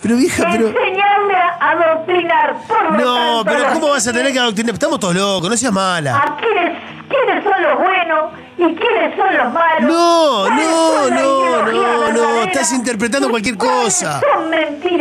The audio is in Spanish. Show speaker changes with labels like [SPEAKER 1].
[SPEAKER 1] Pero vieja, pero...
[SPEAKER 2] Enseñarme a adoctrinar. Por lo
[SPEAKER 1] No,
[SPEAKER 2] tanto,
[SPEAKER 1] pero ¿cómo
[SPEAKER 2] los
[SPEAKER 1] vas a tener que adoctrinar? Estamos todos locos, no seas mala.
[SPEAKER 2] a quiénes son los buenos y quiénes son los malos.
[SPEAKER 1] No,
[SPEAKER 2] ¿Cuáles
[SPEAKER 1] no,
[SPEAKER 2] son las
[SPEAKER 1] no,
[SPEAKER 2] ideologías
[SPEAKER 1] no, no.
[SPEAKER 2] verdaderas?
[SPEAKER 1] Estás interpretando cualquier
[SPEAKER 2] ¿Cuáles
[SPEAKER 1] cosa.
[SPEAKER 2] son mentiras?